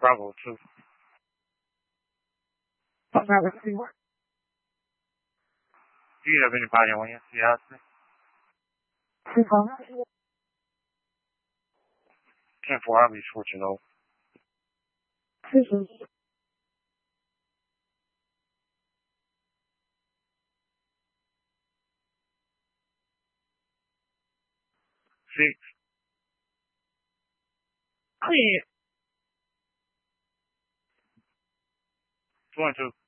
Bravo 2. I'm not receiver. Do you have anybody on your CIC? 10-4, I'll be switching over. 6. 6. Clear. 22.